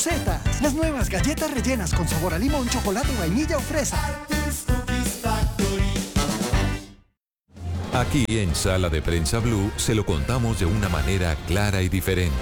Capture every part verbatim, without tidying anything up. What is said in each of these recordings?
Gocetas, las nuevas galletas rellenas con sabor a limón, chocolate, vainilla o fresa. Aquí en Sala de Prensa Blue se lo contamos de una manera clara y diferente.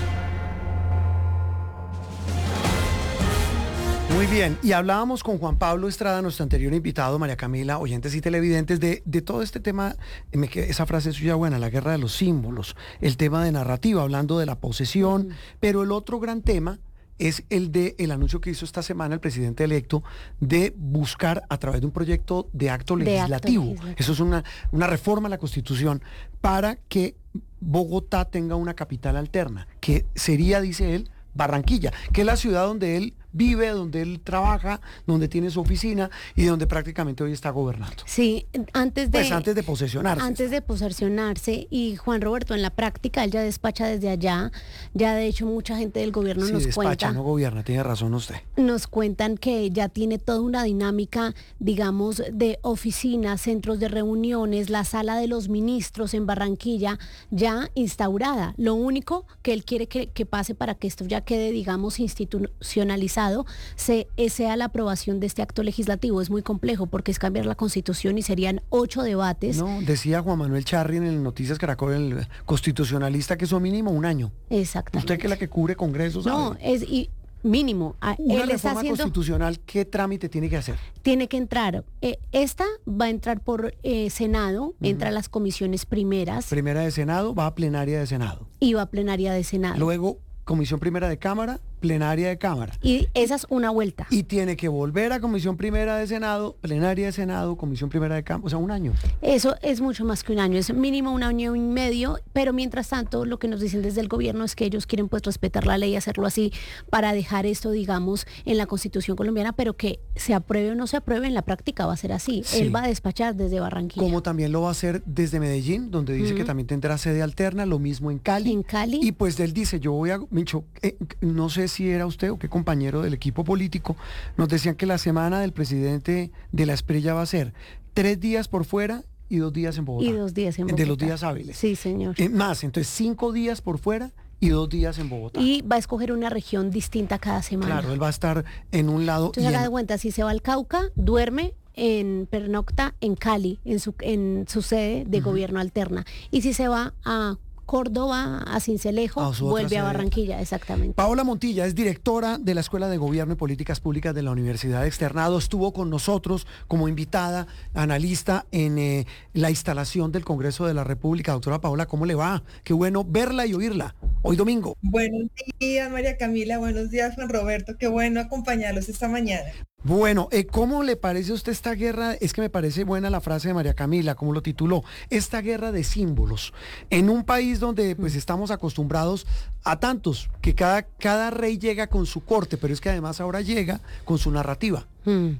Muy bien, y hablábamos con Juan Pablo Estrada, nuestro anterior invitado, María Camila, oyentes y televidentes, de, de todo este tema, me quedé- esa frase suya buena, la guerra de los símbolos, el tema de narrativa, hablando de la posesión, pero el otro gran tema es el de el anuncio que hizo esta semana el presidente electo de buscar a través de un proyecto de acto De acto legislativo. legislativo. Eso es una, una reforma a la Constitución para que Bogotá tenga una capital alterna, que sería, dice él, Barranquilla, que es la ciudad donde él vive, donde él trabaja, donde tiene su oficina y donde prácticamente hoy está gobernando. Sí, antes de... Pues antes de posesionarse. Antes de posesionarse, y Juan Roberto, en la práctica, él ya despacha desde allá, ya de hecho mucha gente del gobierno Sí, nos despacha, cuenta, no gobierna, tiene razón usted. nos cuentan que ya tiene toda una dinámica, digamos, de oficinas, centros de reuniones, la sala de los ministros en Barranquilla ya instaurada. Lo único que él quiere que, que pase para que esto ya quede, digamos, institucionalizado, se, sea la aprobación de este acto legislativo. Es muy complejo porque es cambiar la Constitución y serían ocho debates. No, decía Juan Manuel Charri en el Noticias Caracol, el constitucionalista, que eso mínimo un año. Exactamente. Usted que es la que cubre congresos, No, sabe. es y mínimo. A- Una él está reforma haciendo, constitucional, ¿qué trámite tiene que hacer? tiene que entrar. eh, esta va a entrar por eh, Senado, entra a las comisiones primeras Primera de Senado, va a plenaria de Senado. y va a plenaria de Senado. Luego, Comisión Primera de Cámara, plenaria de Cámara. y esa es una vuelta. Y tiene que volver a Comisión Primera de Senado, plenaria de Senado, Comisión Primera de Cámara, o sea, un año. Eso es mucho más que un año, es mínimo un año y medio, pero mientras tanto lo que nos dicen desde el gobierno es que ellos quieren pues respetar la ley, hacerlo así para dejar esto, digamos, en la Constitución colombiana, pero que se apruebe o no se apruebe, en la práctica va a ser así. Sí. Él va a despachar desde Barranquilla. Como también lo va a hacer desde Medellín, donde dice que también tendrá sede alterna, lo mismo en Cali. En Cali. Y pues él dice, yo voy a, Micho, eh, no sé si era usted o qué compañero del equipo político, nos decían que la semana del presidente de la Esprella va a ser tres días por fuera y dos días en Bogotá. Y dos días en De los Bogotá. días hábiles. Sí, señor. Eh, más, entonces cinco días por fuera y dos días en Bogotá. Y va a escoger una región distinta cada semana. Claro, él va a estar en un lado Entonces y haga en- de cuenta, si se va al Cauca, duerme en pernocta en Cali, en su, en su sede de gobierno alterna. Y si se va a Córdoba, a Cincelejo, A su otra vuelve a sede. Barranquilla, exactamente. Paola Montilla es directora de la Escuela de Gobierno y Políticas Públicas de la Universidad Externado. Estuvo con nosotros como invitada, analista en eh, la instalación del Congreso de la República. Doctora Paola, ¿cómo le va? Qué bueno verla y oírla. Hoy domingo. Buenos días, María Camila. Buenos días, Juan Roberto. Qué bueno acompañarlos esta mañana. Bueno, eh, ¿cómo le parece a usted esta guerra? Es que me parece buena la frase de María Camila, como lo tituló, esta guerra de símbolos. En un país donde pues estamos acostumbrados a tantos, que cada, cada rey llega con su corte, pero es que además ahora llega con su narrativa. Mm.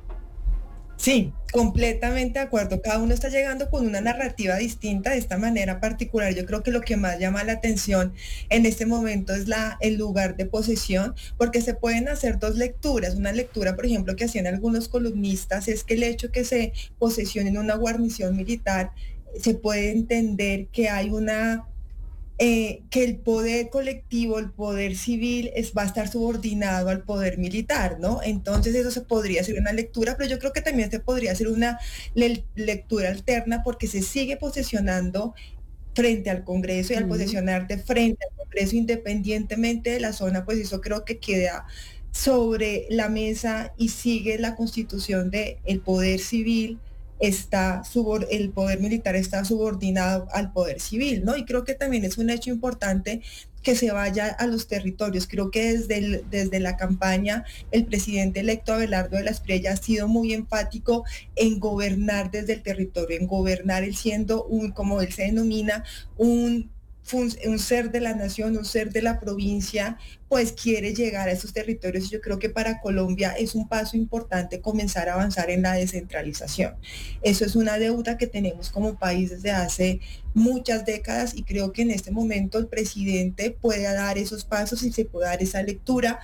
Sí, completamente de acuerdo. Cada uno está llegando con una narrativa distinta de esta manera particular. Yo creo que lo que más llama la atención en este momento es la, el lugar de posesión, porque se pueden hacer dos lecturas. Una lectura, por ejemplo, que hacían algunos columnistas, es que el hecho que se posesione en una guarnición militar, se puede entender que hay una... Eh, que el poder colectivo, el poder civil es, va a estar subordinado al poder militar, ¿no? Entonces eso se podría hacer una lectura, pero yo creo que también se podría hacer una le lectura alterna porque se sigue posesionando frente al Congreso y al Ujú. posesionarte frente al Congreso independientemente de la zona, pues eso creo que queda sobre la mesa y sigue la constitución de el poder civil está subor- el poder militar está subordinado al poder civil, ¿no? Y creo que también es un hecho importante que se vaya a los territorios. Creo que desde, el- desde la campaña el presidente electo Abelardo de la Espriella ha sido muy enfático en gobernar desde el territorio, en gobernar él siendo un, como él se denomina, un un ser de la nación, un ser de la provincia, pues quiere llegar a esos territorios. Y yo creo que para Colombia es un paso importante comenzar a avanzar en la descentralización. Eso es una deuda que tenemos como país desde hace muchas décadas y creo que en este momento el presidente puede dar esos pasos y se puede dar esa lectura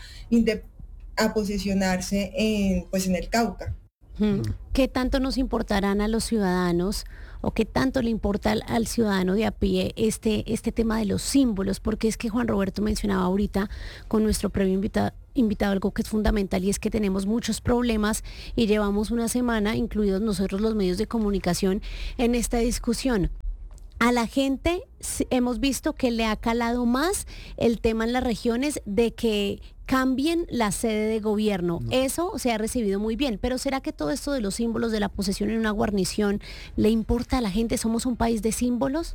a posicionarse en, pues en el Cauca. Mm. ¿Qué tanto nos importarán a los ciudadanos o qué tanto le importa al, al ciudadano de a pie este, este tema de los símbolos, porque es que Juan Roberto mencionaba ahorita con nuestro previo invitado, invitado algo que es fundamental, y es que tenemos muchos problemas y llevamos una semana, incluidos nosotros los medios de comunicación, en esta discusión. A la gente hemos visto que le ha calado más el tema en las regiones de que cambien la sede de gobierno. No. Eso se ha recibido muy bien, pero ¿será que todo esto de los símbolos de la posesión en una guarnición le importa a la gente? ¿Somos un país de símbolos?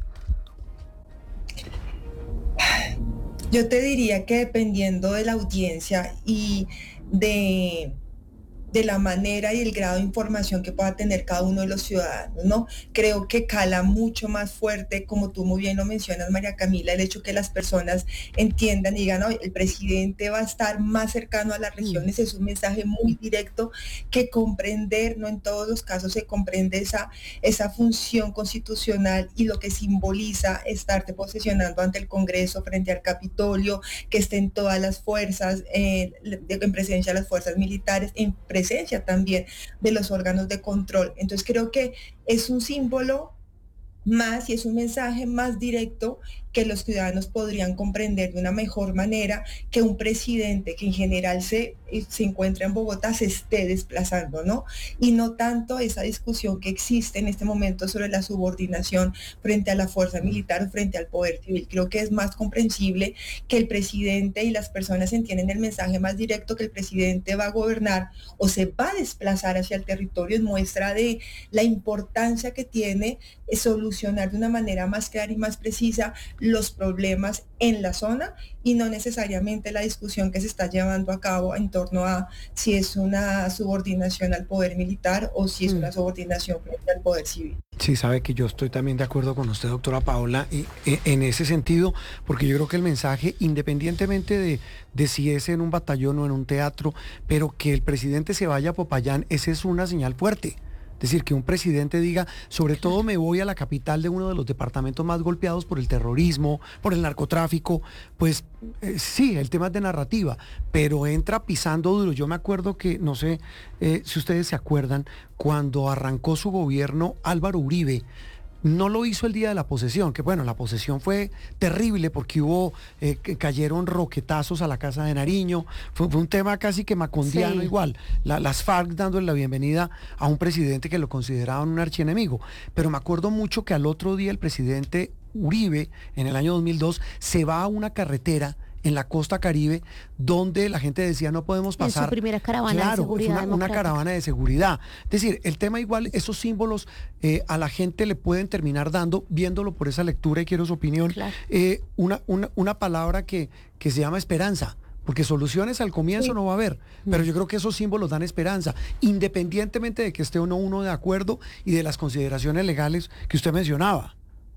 Yo te diría que dependiendo de la audiencia y de... de la manera y el grado de información que pueda tener cada uno de los ciudadanos, ¿no? Creo que cala mucho más fuerte, como tú muy bien lo mencionas, María Camila, el hecho que las personas entiendan y digan, el presidente va a estar más cercano a las regiones, es un mensaje muy directo que comprender, no en todos los casos se comprende esa, esa función constitucional y lo que simboliza estarte posesionando ante el Congreso, frente al Capitolio, que estén todas las fuerzas, eh, en presencia de las fuerzas militares, en presencia también de los órganos de control. Entonces creo que es un símbolo más y es un mensaje más directo que los ciudadanos podrían comprender de una mejor manera que un presidente que en general se, se encuentra en Bogotá se esté desplazando, ¿no? Y no tanto esa discusión que existe en este momento sobre la subordinación frente a la fuerza militar o frente al poder civil. Creo que es más comprensible que el presidente y las personas entienden el mensaje más directo, que el presidente va a gobernar o se va a desplazar hacia el territorio, es muestra de la importancia que tiene solucionar de una manera más clara y más precisa los problemas en la zona y no necesariamente la discusión que se está llevando a cabo en torno a si es una subordinación al poder militar o si es una subordinación frente al poder civil. Sí, sabe que yo estoy también de acuerdo con usted, doctora Paola, y, y, en ese sentido, porque yo creo que el mensaje, independientemente de, de si es en un batallón o en un teatro, pero que el presidente se vaya a Popayán, esa es una señal fuerte. Es decir, que un presidente diga, sobre todo me voy a la capital de uno de los departamentos más golpeados por el terrorismo, por el narcotráfico, pues eh, sí, el tema es de narrativa, pero entra pisando duro. Yo me acuerdo que, no sé eh, si ustedes se acuerdan, cuando arrancó su gobierno Álvaro Uribe, no lo hizo el día de la posesión, que bueno, la posesión fue terrible porque hubo, eh, que cayeron roquetazos a la casa de Nariño, fue, fue un tema casi que macondiano, sí. Igual, la, las FARC dándole la bienvenida a un presidente que lo consideraban un archienemigo, pero me acuerdo mucho que al otro día el presidente Uribe, en el año dos mil dos, se va a una carretera en la costa Caribe, donde la gente decía no podemos pasar. En su primera caravana claro, de seguridad. Una, una caravana de seguridad. Es decir, el tema igual, esos símbolos eh, a la gente le pueden terminar dando, viéndolo por esa lectura, y quiero su opinión, claro. eh, una, una, una palabra que, que se llama esperanza. Porque soluciones al comienzo sí. no va a haber, pero yo creo que esos símbolos dan esperanza, independientemente de que esté o no uno de acuerdo y de las consideraciones legales que usted mencionaba.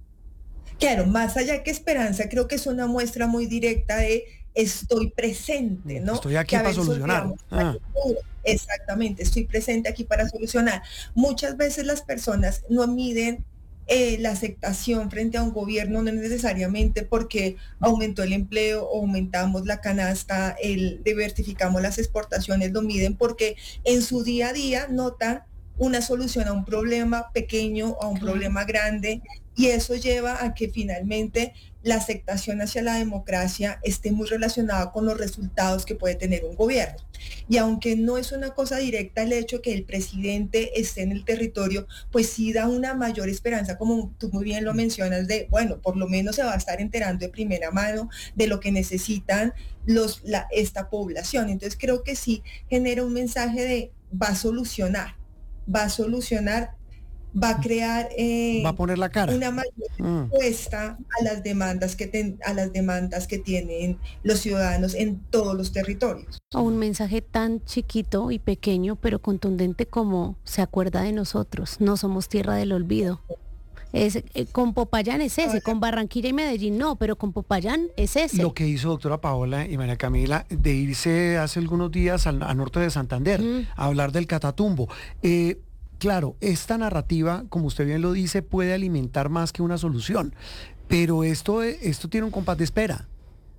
Claro, más allá que esperanza, creo que es una muestra muy directa de estoy presente, ¿no? Estoy aquí para solucionar. Ah. Exactamente, estoy presente aquí para solucionar. Muchas veces las personas no miden eh, la aceptación frente a un gobierno, no necesariamente porque aumentó el empleo o aumentamos la canasta, el, diversificamos las exportaciones, lo miden porque en su día a día notan una solución a un problema pequeño o a un claro. problema grande, y eso lleva a que finalmente la aceptación hacia la democracia esté muy relacionada con los resultados que puede tener un gobierno. Y aunque no es una cosa directa el hecho que el presidente esté en el territorio, pues sí da una mayor esperanza, como tú muy bien lo mencionas, de, bueno, por lo menos se va a estar enterando de primera mano de lo que necesitan los, la, esta población. Entonces creo que sí genera un mensaje de va a solucionar, va a solucionar, va a crear eh, va a poner la cara. Una mayor respuesta mm. a las demandas que ten, a las demandas que tienen los ciudadanos en todos los territorios. O un mensaje tan chiquito y pequeño pero contundente como se acuerda de nosotros, no somos tierra del olvido. Es, eh, con Popayán es ese, con Barranquilla y Medellín no, pero con Popayán es ese. Lo que hizo doctora Paola y María Camila de irse hace algunos días al, al norte de Santander mm. a hablar del Catatumbo. Eh, Claro, esta narrativa, como usted bien lo dice, puede alimentar más que una solución, pero esto, esto tiene un compás de espera.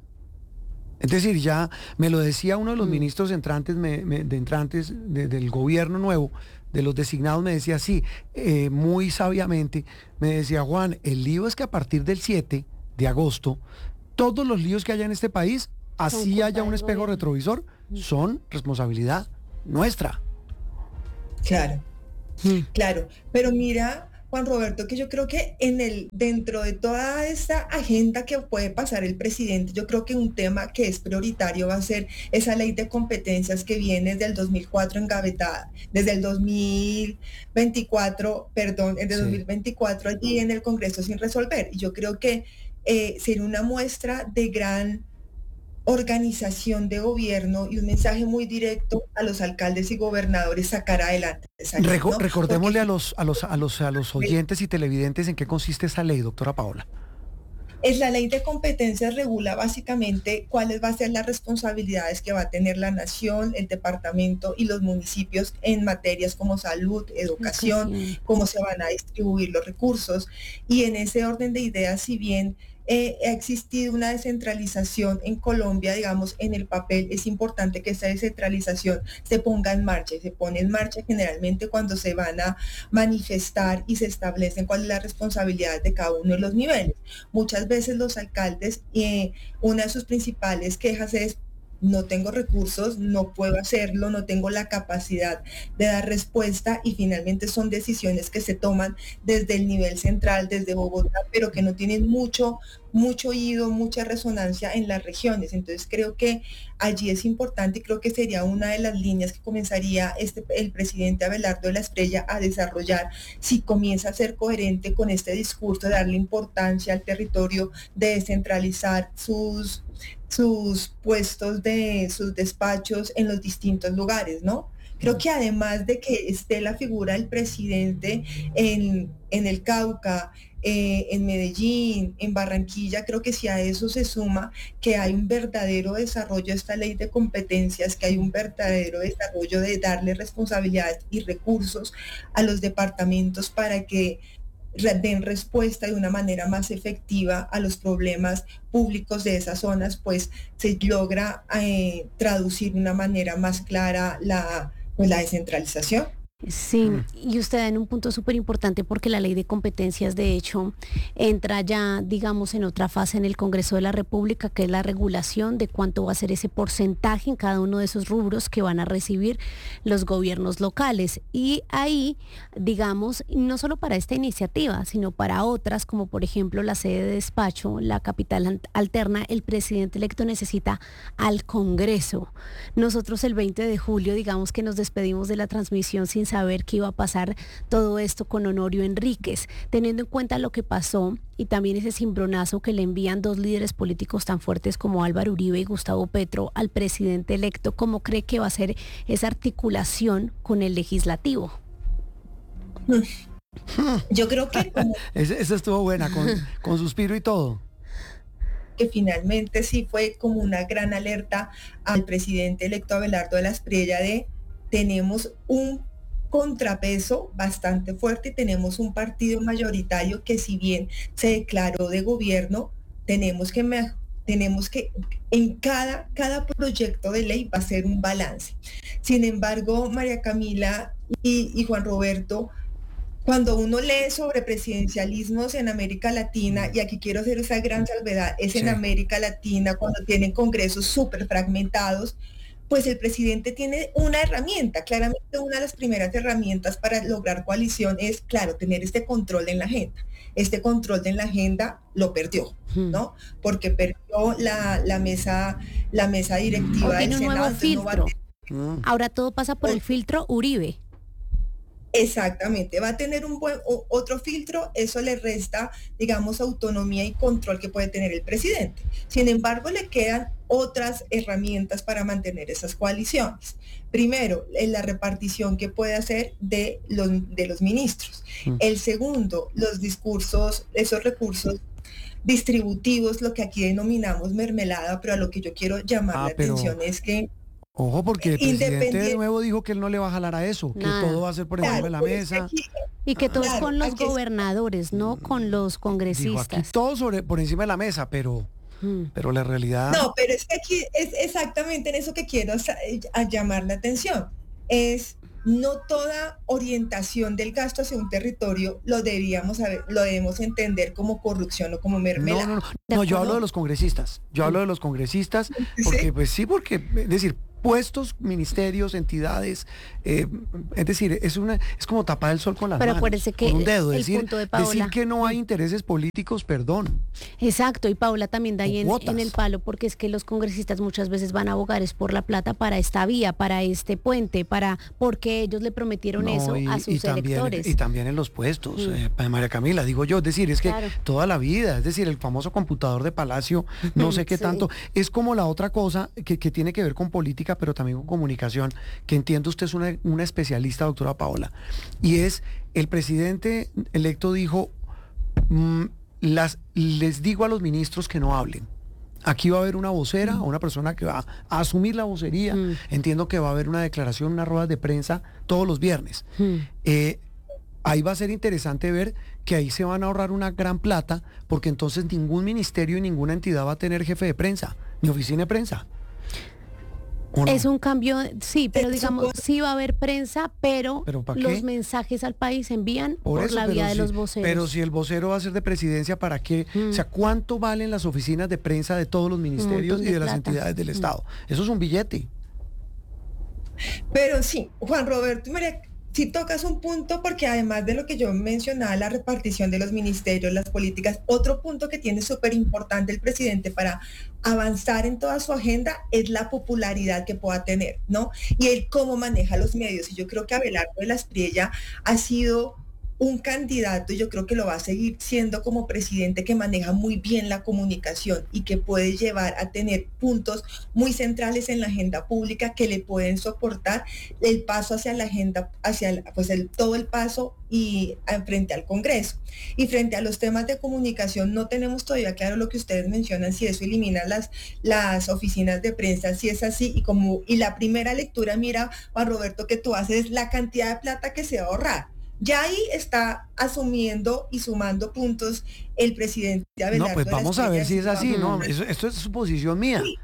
Es decir, ya me lo decía uno de los mm. ministros entrantes, me, me, de entrantes de, del gobierno nuevo, de los designados me decía así, eh, muy sabiamente, me decía: Juan, el lío es que a partir del siete de agosto, todos los líos que haya en este país, así culpa haya un del espejo gobierno. retrovisor, son responsabilidad nuestra. Claro, Mm. claro. Pero mira, Juan Roberto, que yo creo que en el, dentro de toda esta agenda que puede pasar el presidente, yo creo que un tema que es prioritario va a ser esa ley de competencias que viene desde el dos mil cuatro engavetada, desde el dos mil veinticuatro, perdón, desde Sí. dos mil veinticuatro allí en el Congreso sin resolver. Y yo creo que eh, sería una muestra de gran organización de gobierno y un mensaje muy directo a los alcaldes y gobernadores sacar adelante esa ley, Reco- ¿no? recordémosle Porque a los, a, los, a, los, a los oyentes y televidentes en qué consiste esta ley, doctora Paola. es la ley de competencias regula básicamente cuáles van a ser las responsabilidades que va a tener la nación, el departamento y los municipios en materias como salud, educación, Educación. cómo se van a distribuir los recursos. Y en ese orden de ideas, si bien eh, ha existido una descentralización en Colombia, digamos, en el papel, es importante que esa descentralización se ponga en marcha y se pone en marcha generalmente cuando se van a manifestar y se establecen cuáles son las responsabilidades de cada uno de los niveles. Muchas veces los alcaldes, eh, una de sus principales quejas es: no tengo recursos, no puedo hacerlo, no tengo la capacidad de dar respuesta, y finalmente son decisiones que se toman desde el nivel central, desde Bogotá, pero que no tienen mucho, mucho oído, mucha resonancia en las regiones. Entonces creo que allí es importante y creo que sería una de las líneas que comenzaría este, el presidente Abelardo de la Espriella a desarrollar si comienza a ser coherente con este discurso de darle importancia al territorio, de descentralizar sus sus puestos de sus despachos en los distintos lugares, ¿no? Creo que además de que esté la figura del presidente en, en el Cauca, eh, en Medellín, en Barranquilla, creo que si a eso se suma que hay un verdadero desarrollo de esta ley de competencias, que hay un verdadero desarrollo de darle responsabilidades y recursos a los departamentos para que den respuesta de una manera más efectiva a los problemas públicos de esas zonas, pues se logra eh, traducir de una manera más clara la, pues, la descentralización. Sí, y usted en un punto súper importante porque la ley de competencias de hecho entra ya, digamos, en otra fase en el Congreso de la República, que es la regulación de cuánto va a ser ese porcentaje en cada uno de esos rubros que van a recibir los gobiernos locales. Y ahí, digamos, no solo para esta iniciativa, sino para otras, como por ejemplo la sede de despacho, la capital alterna, el presidente electo necesita al Congreso. Nosotros el veinte de julio, digamos que nos despedimos de la transmisión sin saber qué iba a pasar todo esto con Honorio Enríquez, teniendo en cuenta lo que pasó y también ese cimbronazo que le envían dos líderes políticos tan fuertes como Álvaro Uribe y Gustavo Petro al presidente electo. ¿Cómo cree que va a ser esa articulación con el legislativo? Yo creo que como Esa estuvo buena, con, con suspiro y todo. que finalmente sí fue como una gran alerta al presidente electo Abelardo de la Espriella de tenemos un contrapeso bastante fuerte y tenemos un partido mayoritario que, si bien se declaró de gobierno, tenemos que me, tenemos que en cada cada proyecto de ley va a ser un balance. Sin embargo, María Camila y, y Juan Roberto, cuando uno lee sobre presidencialismos en América Latina, y aquí quiero hacer esa gran salvedad, es en Sí. América Latina cuando tienen congresos súper fragmentados, pues el presidente tiene una herramienta. Claramente una de las primeras herramientas para lograr coalición es, claro, tener este control en la agenda. Este control en la agenda lo perdió, ¿no? Porque perdió la, la mesa, la mesa directiva O del tiene un Senado. nuevo entonces no va a filtro. tener- Mm. Ahora todo pasa por el filtro Uribe. Exactamente, va a tener un buen o- otro filtro, eso le resta, digamos, autonomía y control que puede tener el presidente. Sin embargo, le quedan otras herramientas para mantener esas coaliciones. Primero, en la repartición que puede hacer de los, de los ministros. Mm. El segundo, los discursos, esos recursos distributivos, lo que aquí denominamos mermelada, pero a lo que yo quiero llamar Ah, la pero- atención es que Ojo, porque el presidente de Independiente- nuevo dijo que él no le va a jalar a eso, que Nada. todo va a ser por encima de la claro, pero es que mesa. aquí- Y que todo es Claro, con los aquí es- gobernadores, no con los Dijo aquí congresistas. todo sobre, por encima de la mesa, pero, Mm. pero la realidad... No, pero es que aquí es exactamente en eso que quiero sa- a llamar la atención. Es no toda orientación del gasto hacia un territorio lo debíamos saber, lo debemos entender como corrupción o como mermelada. No, no, no, no, yo hablo de los congresistas, yo hablo de los congresistas, porque ¿sí? pues sí, porque, es decir, puestos, ministerios, entidades, eh, es decir, es una es como tapar el sol con las Pero manos, acuérdese que con un dedo, el decir, punto de Paola, decir que no hay intereses políticos, perdón. Exacto, y Paula también da ahí en, Cuotas. en el palo, porque es que los congresistas muchas veces van a abogar es por la plata para esta vía, para este puente, para porque ellos le prometieron No, eso y, a sus y también, electores. y también en los puestos, Mm. eh, María Camila, digo yo, es decir, es que Claro. toda la vida, es decir, el famoso computador de Palacio, no sé qué Sí. tanto, es como la otra cosa que, que tiene que ver con política, pero también con comunicación, que entiendo usted es una, una especialista, doctora Paola, y es, el presidente electo dijo, mm, las, les digo a los ministros que no hablen. Aquí va a haber una vocera, Mm. una persona que va a asumir la vocería. Mm. Entiendo que va a haber una declaración, unas ruedas de prensa todos los viernes. Mm. Eh, ahí va a ser interesante ver que ahí se van a ahorrar una gran plata, porque entonces ningún ministerio y ninguna entidad va a tener jefe de prensa, ni oficina de prensa. ¿O no? Es un cambio, sí, pero Se digamos, supone- sí va a haber prensa, pero, ¿Pero pa' los qué? mensajes al país se envían por, Por eso, la pero vía de si- los voceros. Pero si el vocero va a ser de presidencia, ¿para qué? Mm. O sea, ¿cuánto valen las oficinas de prensa de todos los ministerios montón y de de las plata. entidades del Mm. Estado? Eso es un billete. Pero sí, Juan Roberto y María, sí tocas un punto porque además de lo que yo mencionaba, la repartición de los ministerios, las políticas, otro punto que tiene súper importante el presidente para avanzar en toda su agenda es la popularidad que pueda tener, ¿no? Y él cómo maneja los medios. Y yo creo que Abelardo de la Espriella ha sido un candidato, y yo creo que lo va a seguir siendo como presidente, que maneja muy bien la comunicación y que puede llevar a tener puntos muy centrales en la agenda pública que le pueden soportar el paso hacia la agenda, hacia el, pues el, todo el paso y a- frente al Congreso. Y frente a los temas de comunicación no tenemos todavía claro lo que ustedes mencionan, si eso elimina las, las oficinas de prensa, si es así, y como y la primera lectura, mira, Juan Roberto, que tú haces la cantidad de plata que se va a ahorrar. Ya ahí está asumiendo y sumando puntos el presidente Abelardo. No, pues de la vamos a ver si es Espriella. así, ¿no? Vamos. Eso- esto es suposición mía. Sí.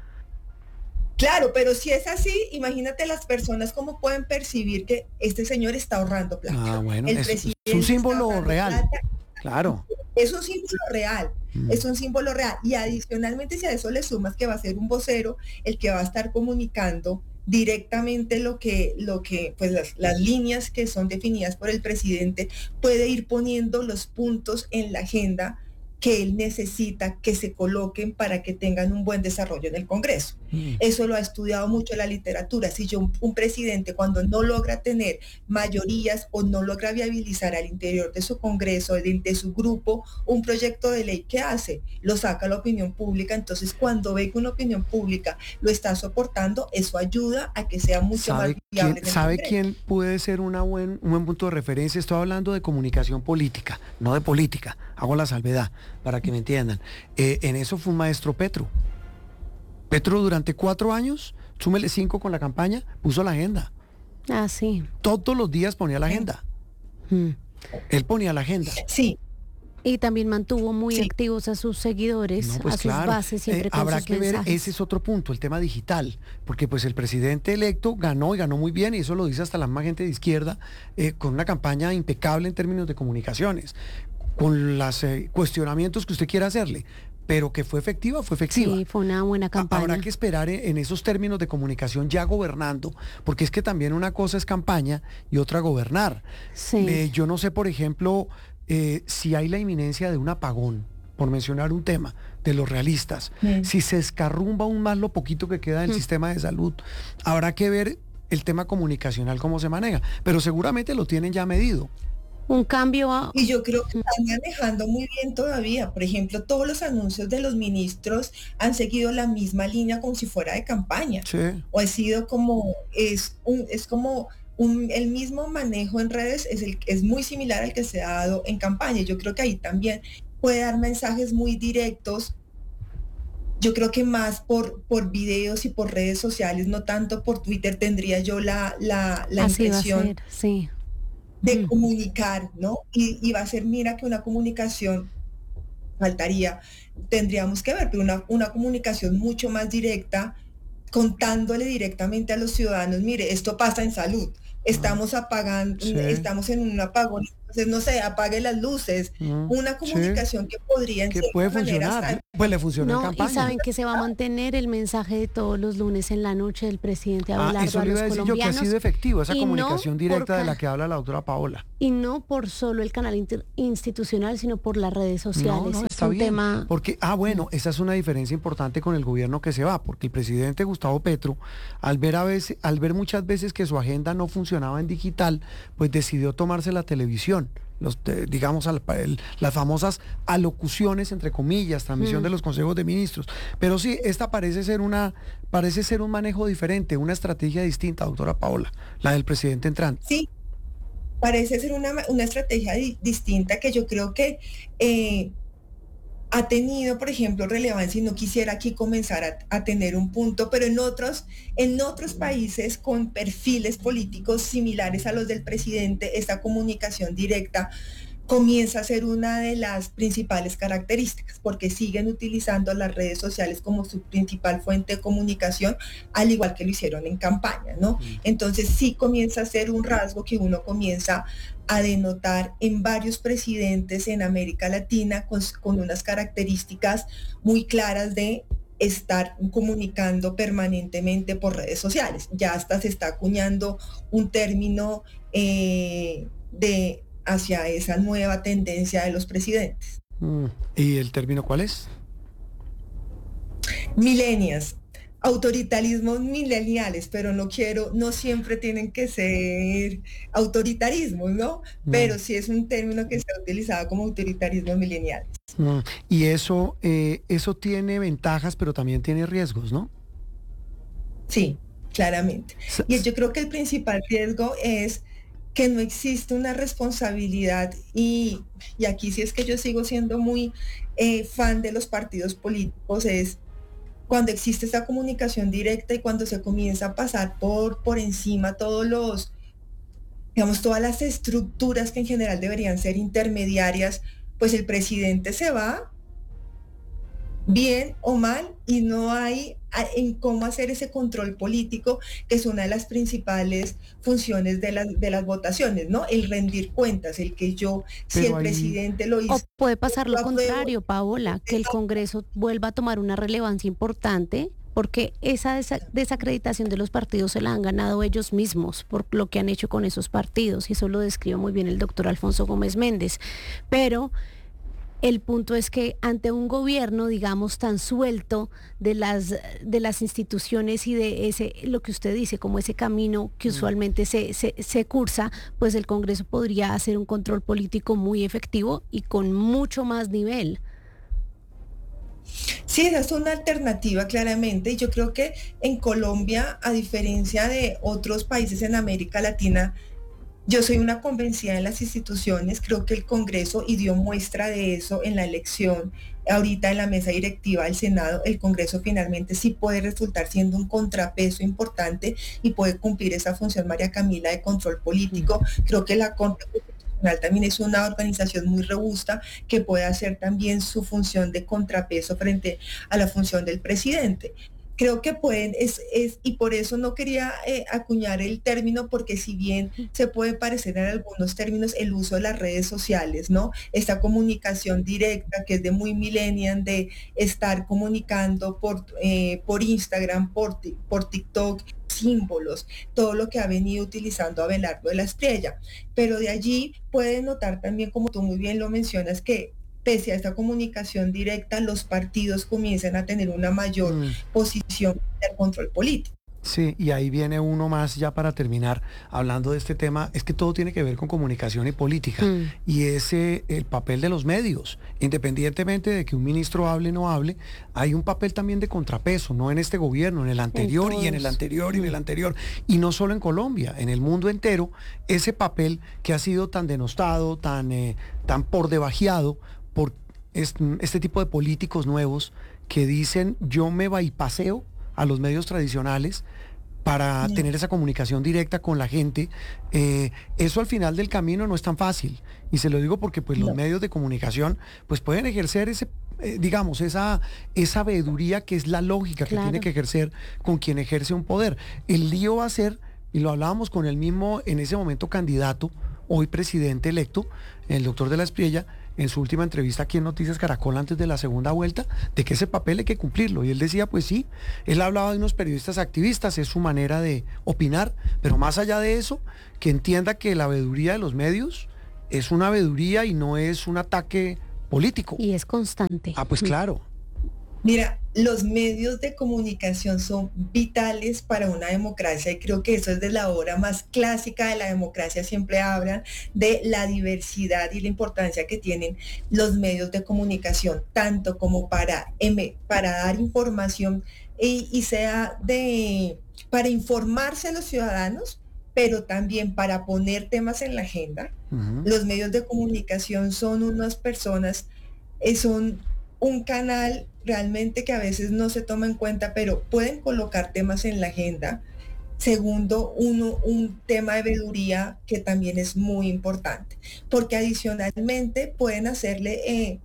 Claro, pero si es así, imagínate las personas cómo pueden percibir que este señor está ahorrando plata. Ah, bueno, El es, es presidente un está símbolo ahorrando real. plata. Claro. Es un símbolo real, Mm. es un símbolo real. Y adicionalmente, si a eso le sumas que va a ser un vocero el que va a estar comunicando directamente lo que, lo que, pues las, las líneas que son definidas por el presidente, puede ir poniendo los puntos en la agenda que él necesita que se coloquen para que tengan un buen desarrollo en el Congreso. Mm. Eso lo ha estudiado mucho la literatura. Si yo, un, un presidente, cuando no logra tener mayorías o no logra viabilizar al interior de su Congreso, de, de su grupo, un proyecto de ley, ¿qué hace? Lo saca a la opinión pública. Entonces, cuando ve que una opinión pública lo está soportando, eso ayuda a que sea mucho más ¿Sabe, viable. quién, en el ¿sabe Congreso. quién puede ser una buen, un buen punto de referencia? Estoy hablando de comunicación política, no de política. Hago la salvedad para que me entiendan. Eh, en eso fue un maestro Petro. Petro durante cuatro años, súmele cinco con la campaña, puso la agenda. Ah, sí. Todos los días ponía la agenda. Mm. Él ponía la agenda. Sí, Y también mantuvo muy Sí. activos a sus seguidores, No, pues a sus claro. bases, siempre Eh, con habrá sus que ver, mensajes. ese es otro punto, el tema digital, porque pues el presidente electo ganó y ganó muy bien, y eso lo dice hasta la más gente de izquierda, eh, con una campaña impecable en términos de comunicaciones, con los cuestionamientos que usted quiera hacerle, pero que fue efectiva, fue efectiva. Sí, fue una buena Ha- campaña. Habrá que esperar en, en esos términos de comunicación ya gobernando, porque es que también una cosa es campaña y otra gobernar. Sí. Eh, yo no sé, por ejemplo, eh, si hay la inminencia de un apagón, por mencionar un tema, de los realistas, Mm. si se escarrumba aún más lo poquito que queda del Mm. sistema de salud, habrá que ver el tema comunicacional cómo se maneja, pero seguramente lo tienen ya medido. Un cambio a... y yo creo que están manejando muy bien todavía. Por ejemplo, todos los anuncios de los ministros han seguido la misma línea como si fuera de campaña. Sí. O ha sido como, es, un, es como un, el mismo manejo en redes, es, el, es muy similar al que se ha dado en campaña. Yo creo que ahí también puede dar mensajes muy directos. Yo creo que más por, por videos y por redes sociales, no tanto por Twitter, tendría yo la, la, la Así va a impresión ser, sí. de Mm. comunicar, ¿no? Y, y va a ser, mira que una comunicación, faltaría, tendríamos que ver, pero una, una comunicación mucho más directa, contándole directamente a los ciudadanos, mire, esto pasa en salud, estamos apagando, Sí. estamos en un apagón, entonces no sé, apague las luces, Mm, una comunicación sí, que podría en que cierta puede manera funcionar. estar- Pues le funcionó en No, y campaña. saben que se va a mantener el mensaje de todos los lunes en la noche del presidente Ah, Abelardo eso a le los iba a decir yo, que ha colombianos. sido efectivo esa y no comunicación por directa de ca- la que habla la doctora Paola. Y no por solo el canal inter- institucional, sino por las redes sociales. No, no, Es está un bien. tema... Porque, ah, bueno, esa es una diferencia importante con el gobierno que se va, porque el presidente Gustavo Petro, al ver a veces, al ver muchas veces que su agenda no funcionaba en digital, pues decidió tomarse la televisión. Los, eh, digamos, al- el- las famosas alocuciones, entre comillas, transmisión Mm. de los consejos de ministros. Pero sí, esta parece ser una, parece ser un manejo diferente, una estrategia distinta, doctora Paola, la del presidente entrante. Sí, parece ser una, una estrategia di- distinta que yo creo que eh, ha tenido, por ejemplo, relevancia y no quisiera aquí comenzar a, a tener un punto, pero en otros, en otros países con perfiles políticos similares a los del presidente, esta comunicación directa comienza a ser una de las principales características, porque siguen utilizando las redes sociales como su principal fuente de comunicación, al igual que lo hicieron en campaña, ¿no? Entonces sí comienza a ser un rasgo que uno comienza a denotar en varios presidentes en América Latina con, con unas características muy claras de estar comunicando permanentemente por redes sociales. Ya hasta se está acuñando un término eh, de hacia esa nueva tendencia de los presidentes. Mm. ¿Y el término cuál es? Millennials, autoritarismos mileniales, pero no quiero, no siempre tienen que ser autoritarismos, ¿no? Mm. Pero sí es un término que se ha utilizado como autoritarismos mileniales. Mm. Y eso, eh, eso tiene ventajas, pero también tiene riesgos, ¿no? Sí, claramente. S- Y yo creo que el principal riesgo es que no existe una responsabilidad y, y aquí sí es que yo sigo siendo muy eh, fan de los partidos políticos, es cuando existe esa comunicación directa y cuando se comienza a pasar por, por encima todos los, digamos, todas las estructuras que en general deberían ser intermediarias, pues el presidente se va bien o mal y no hay a- en cómo hacer ese control político, que es una de las principales funciones de las, de las votaciones, ¿no? El rendir cuentas, el que yo, si Pero el ahí- presidente lo O hizo, puede pasar lo yo apruebo. contrario, Paola, que el Congreso vuelva a tomar una relevancia importante, porque esa desa- desacreditación de los partidos se la han ganado ellos mismos por lo que han hecho con esos partidos, y eso lo describe muy bien el doctor Alfonso Gómez Méndez. Pero el punto es que ante un gobierno, digamos, tan suelto de las, de las instituciones y de ese, lo que usted dice, como ese camino que usualmente se, se, se cursa, pues el Congreso podría hacer un control político muy efectivo y con mucho más nivel. Sí, esa es una alternativa claramente. Y yo creo que en Colombia, a diferencia de otros países en América Latina, yo soy una convencida en las instituciones. Creo que el Congreso, y dio muestra de eso en la elección, ahorita en la mesa directiva del Senado, el Congreso finalmente sí puede resultar siendo un contrapeso importante y puede cumplir esa función, María Camila, de control político. Creo que la Corte Constitucional también es una organización muy robusta que puede hacer también su función de contrapeso frente a la función del presidente. Creo que pueden, es, es, y por eso no quería eh, acuñar el término, porque si bien se puede parecer en algunos términos el uso de las redes sociales, ¿no? Esta comunicación directa que es de muy millennial, de estar comunicando por, eh, por Instagram, por, por TikTok, símbolos, todo lo que ha venido utilizando Abelardo de la Estrella. Pero de allí pueden notar también, como tú muy bien lo mencionas, que pese a esta comunicación directa, los partidos comienzan a tener una mayor Mm. posición del control político. Sí, y ahí viene uno más ya para terminar hablando de este tema. Es que todo tiene que ver con comunicación y política, Mm. y ese el papel de los medios. Independientemente de que un ministro hable o no hable, hay un papel también de contrapeso, no en este gobierno, en el anterior y en el todos. anterior y en el anterior, y no solo en Colombia, en el mundo entero, ese papel que ha sido tan denostado, tan, eh, tan por debajeado por es- este tipo de políticos nuevos que dicen yo me bypaseo a los medios tradicionales para Mm. tener esa comunicación directa con la gente. Eh, eso al final del camino no es tan fácil, y se lo digo porque pues los No. medios de comunicación pues pueden ejercer ese eh, digamos esa esa veeduría que es la lógica que Claro. tiene que ejercer con quien ejerce un poder. El lío va a ser, y lo hablábamos con el mismo, en ese momento candidato, hoy presidente electo, el doctor de la Espriella, en su última entrevista aquí en Noticias Caracol antes de la segunda vuelta, de que ese papel hay que cumplirlo. Y él decía, pues sí, él hablaba de unos periodistas activistas, es su manera de opinar, pero más allá de eso, que entienda que la veeduría de los medios es una veeduría y no es un ataque político. Y es constante. Ah, pues claro. Mira, los medios de comunicación son vitales para una democracia y creo que eso es de la obra más clásica de la democracia. Siempre hablan de la diversidad y la importancia que tienen los medios de comunicación, tanto como para, para dar información y, y sea de, para informarse a los ciudadanos, pero también para poner temas en la agenda. Uh-huh. Los medios de comunicación son unas personas, eh, son un canal realmente que a veces no se toma en cuenta, pero pueden colocar temas en la agenda. Segundo, uno, un tema de veeduría que también es muy importante, porque adicionalmente pueden hacerle, eh,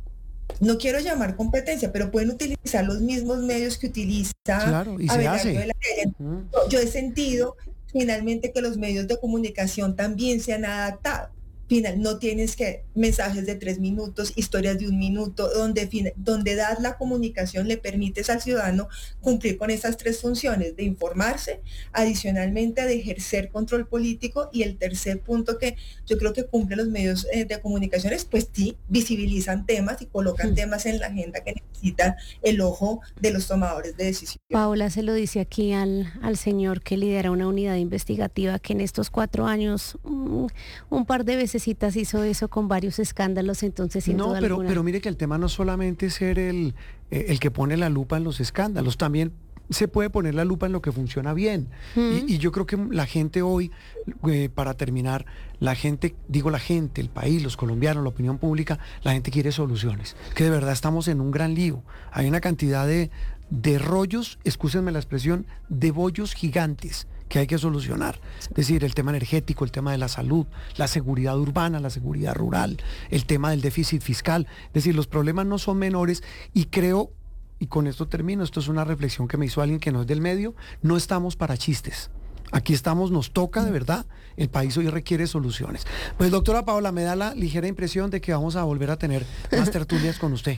no quiero llamar competencia, pero pueden utilizar los mismos medios que utiliza. Claro, y se hace. De la uh-huh. Yo he sentido finalmente que los medios de comunicación también se han adaptado. Final, no tienes que mensajes de tres minutos, historias de un minuto, donde, donde das la comunicación, le permites al ciudadano cumplir con esas tres funciones, de informarse, adicionalmente de ejercer control político, y el tercer punto que yo creo que cumplen los medios eh, de comunicación es, pues sí, visibilizan temas y colocan sí. temas en la agenda que necesitan el ojo de los tomadores de decisión. Paola se lo dice aquí al, al señor que lidera una unidad investigativa que en estos cuatro años um, un par de veces hizo eso con varios escándalos, entonces sin no, duda pero, alguna. pero mire que el tema no solamente es ser el, eh, el que pone la lupa en los escándalos, también se puede poner la lupa en lo que funciona bien. Mm. Y, y yo creo que la gente hoy, eh, para terminar, la gente, digo la gente, el país, los colombianos, la opinión pública, la gente quiere soluciones, que de verdad estamos en un gran lío. Hay una cantidad de, de rollos, excúsenme la expresión, de bollos gigantes que hay que solucionar. Es decir, el tema energético, el tema de la salud, la seguridad urbana, la seguridad rural, el tema del déficit fiscal. Es decir, los problemas no son menores y creo, y con esto termino, esto es una reflexión que me hizo alguien que no es del medio, no estamos para chistes. Aquí estamos, nos toca de verdad, el país hoy requiere soluciones. Pues doctora Paola, me da la ligera impresión de que vamos a volver a tener más tertulias con usted.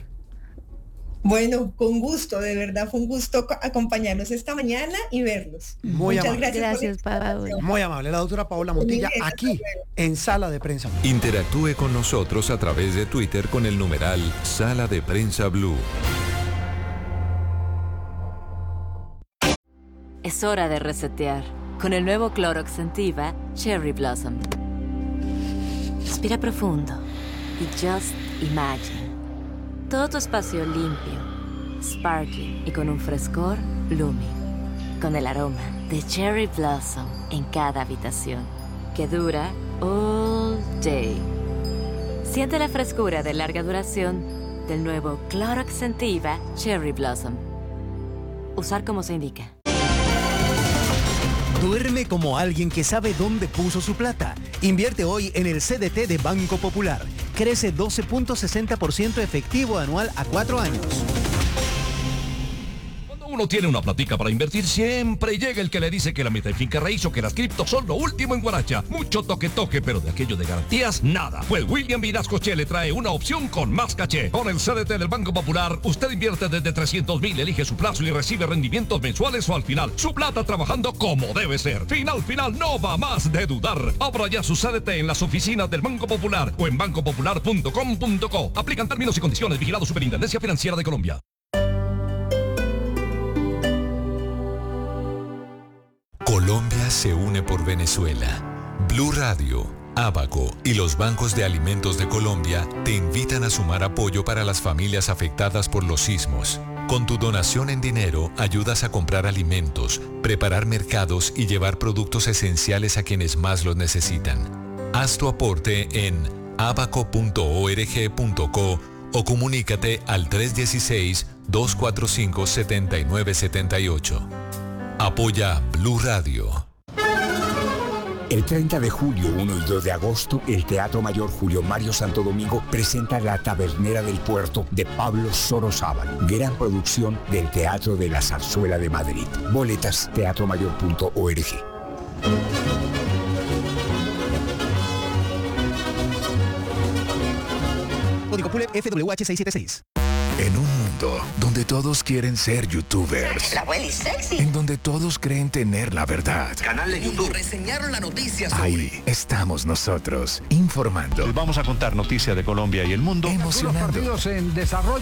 Bueno, con gusto, de verdad fue un gusto acompañarnos esta mañana y verlos. Muy Muchas amable. gracias. Gracias, Paola. Muy amable, la doctora Paola Montilla, aquí en Sala de Prensa. Interactúe con nosotros a través de Twitter con el numeral Sala de Prensa Blue. Es hora de resetear con el nuevo Clorox Scentiva Cherry Blossom. Respira profundo y just imagine. Todo tu espacio limpio, sparkling y con un frescor blooming. Con el aroma de Cherry Blossom en cada habitación, que dura all day. Siente la frescura de larga duración del nuevo Clorox Scentiva Cherry Blossom. Usar como se indica. Duerme como alguien que sabe dónde puso su plata. Invierte hoy en el C D T de Banco Popular. Crece doce punto sesenta por ciento efectivo anual a cuatro años. Uno tiene una platica para invertir, siempre llega el que le dice que la meta en finca raíz o que las criptos son lo último en Guaracha. Mucho toque toque, pero de aquello de garantías, nada. Pues William Vinasco Che le trae una opción con más caché. Con el C D T del Banco Popular, usted invierte desde trescientos mil, elige su plazo y recibe rendimientos mensuales o al final. Su plata trabajando como debe ser. Final, final, no va más de dudar. Abra ya su C D T en las oficinas del Banco Popular o en banco popular punto com punto co. Aplican términos y condiciones. Vigilado Superintendencia Financiera de Colombia. Colombia se une por Venezuela. Blue Radio, Abaco y los bancos de alimentos de Colombia te invitan a sumar apoyo para las familias afectadas por los sismos. Con tu donación en dinero ayudas a comprar alimentos, preparar mercados y llevar productos esenciales a quienes más los necesitan. Haz tu aporte en abaco punto org punto co o comunícate al tres uno seis, dos cuatro cinco, siete nueve siete ocho. Apoya Blue Radio. El treinta de julio, uno y dos de agosto, el Teatro Mayor Julio Mario Santo Domingo presenta La Tabernera del Puerto de Pablo Sorozábal, gran producción del Teatro de la Zarzuela de Madrid. Boletas, teatro mayor punto org. Código P U L E F W H seiscientos setenta y seis. En un mundo donde todos quieren ser youtubers. La abuela es sexy. En donde todos creen tener la verdad. Canal de YouTube. Reseñaron la noticia sobre... Ahí estamos nosotros, informando. Les vamos a contar noticias de Colombia y el mundo. Emocionando. Los partidos en desarrollo.